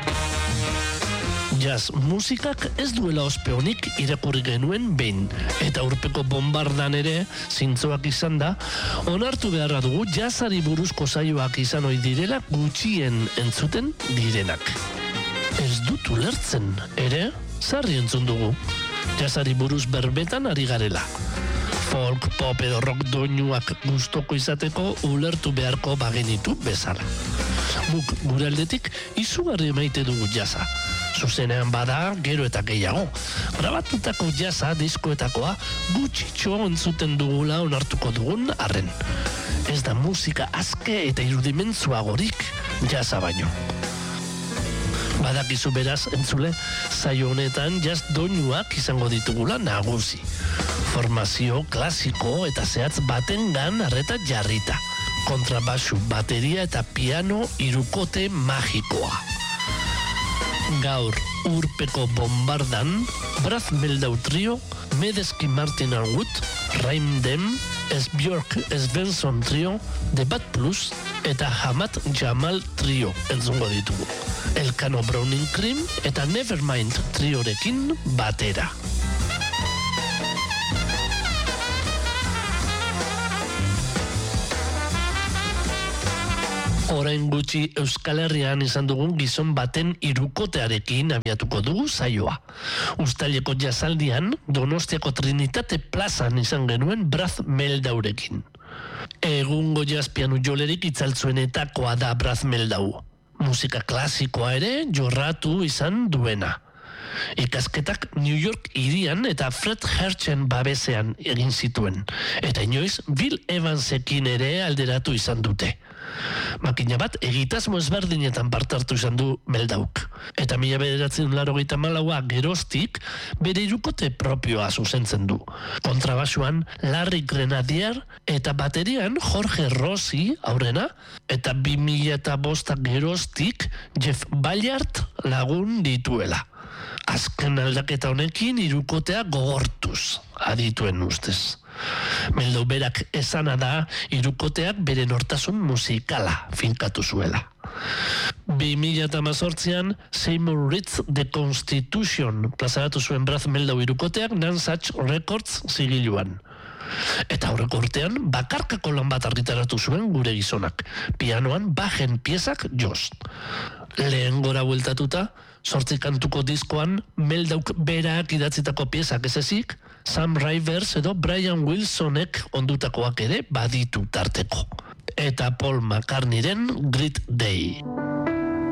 Jazz musikak ez duela ospe honik irakurri genuen behin, eta urpeko bombardan ere zintzoak izan da, onartu beharra dugu jazzari buruzko saioak izan ohi direla gutxien entzuten direnak. Ez dut ulertzen, ere, sarri entzun dugu, jazzari buruz berbetan ari garela. Folk, pop edo rock doinuak gustoko izateko ulertu beharko bagenitu bezala. Guk gure aldetik izugarri maite dugu jazza. Zuzenean bada, gero eta gehiago. Grabatutako jazza diskoetakoa gutxitxo entzuten dugula onartuko dugun arren. Ez da musika azke eta irudimentzuagorik jazza baino. Badakizu beraz, entzule, saio honetan jazz doinuak izango ditugula nagusi. Formazio klasiko eta zehatz batengan arreta jarrita. Kontrabasu, bateria eta piano hirukote magikoa. Gaur urpeko bombardan, Brad Meldau trio, Medeski Martin and Wood, Raim Dem, S. Björk Svensson trio, The Bad Plus eta Hamad Jamal trio entzungo ditugu. Elkano Browning Cream eta Nevermind triorekin batera. Orain gutxi Euskal Herrian izan dugun gizon baten hirukotearekin abiatuko dugu saioa. Uztaileko jazaldian Donostiako Trinitate plazan izan genuen Brad Meldaurekin. Egungo jazz piano jolerik itzaltzuenetakoa da Brad Meldau. Musika klasikoa ere jorratu izan duena. Ikasketak New York hirian eta Fred Hertzen babesean egin zituen, eta inoiz Bill Evansekin ere alderatu izan dute. Makina bat egitasmo ezberdinetan parte hartu izan du Meldauk. Eta 1984a geroztik bere hirukote propioa zuzentzen du. Kontrabasuan Larry Grenadier eta baterian Jorge Rossi aurrena, eta 2005 geroztik Jeff Ballard lagun dituela. Azken aldaketa honekin hirukotea gogortuz, adituen ustez. Meldau berak esana da hirukoteak bere nortasun musikala finkatu zuela. 2018an Seymour Ritz The Constitution plazaratu zuen Brad Meldau hirukoteak Nansatch Records zigiluan. Eta aurreko urtean bakarkako lan bat argitaratu zuen gure gizonak, pianoan Bachen piezak joz. Lehen gora bueltatuta, 8 kantuko diskoan Meldauk berak idatzitako piezak ez ezik, Sam Rivers edo Brian Wilsonek ondutakoak ere baditu tarteko. Eta Paul McCartneyren Great Day.